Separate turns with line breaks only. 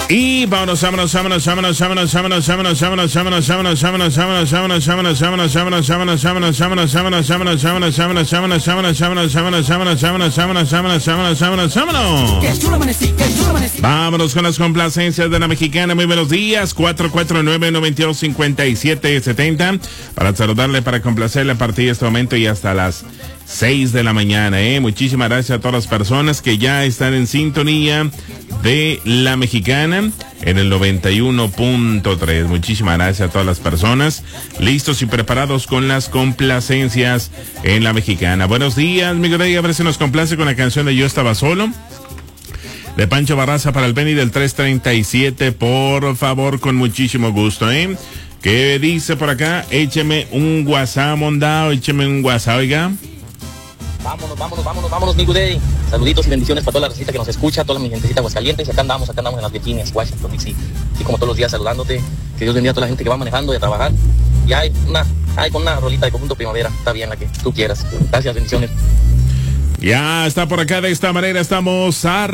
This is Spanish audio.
Y vámonos. Vámonos con las complacencias de la mexicana. Muy buenos días. 449-9257-70 para saludarle, para complacerle a partir de este momento y hasta las 6 de la mañana. Muchísimas gracias a todas las personas que ya están en sintonía de la mexicana en el 91.3. Muchísimas gracias a todas las personas listos y preparados con las complacencias en la mexicana. Buenos días, Miguel Rey. A ver si nos complace con la canción de Yo Estaba Solo de Pancho Barraza para el Benny del 337, por favor, con muchísimo gusto. ¿Qué dice por acá? Écheme un WhatsApp, mondao, écheme un WhatsApp, oiga.
Vámonos, mi Day. Saluditos y bendiciones para toda la recita que nos escucha, toda mi gentecita Aguascalientes. Acá andamos en las Virginias, Washington, D.C. Y como todos los días saludándote, que Dios bendiga a toda la gente que va manejando y a trabajar. Y hay con una rolita de Conjunto Primavera, está bien, la que tú quieras. Gracias, bendiciones.
Ya está por acá, de esta manera estamos